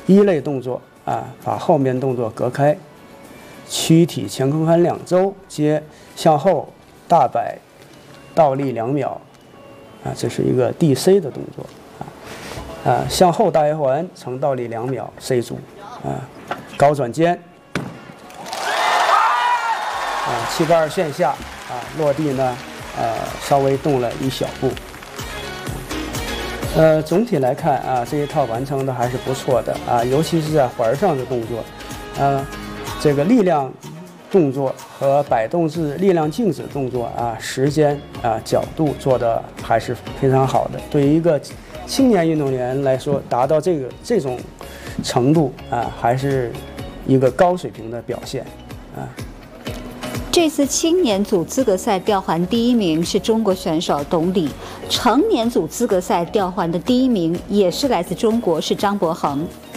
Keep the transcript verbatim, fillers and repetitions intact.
一类动作啊，把后面动作隔开，躯体前空翻两周，接向后大摆倒立两秒，啊，这是一个递 C 的动作啊，啊，向后大圆环呈倒立两秒 C 足，啊，高转肩，啊，膝盖线下，啊，落地呢，呃，稍微动了一小步。呃，总体来看啊，这一套完成的还是不错的啊，尤其是在环上的动作，啊，这个力量动作和摆动至力量静止动作啊，时间啊角度做的还是非常好的。对于一个青年运动员来说，达到这个这种程度啊，还是一个高水平的表现啊。 这次青年组资格赛吊环第一名是中国选手董礼，成年组资格赛吊环的第一名也是来自中国，是张博恒。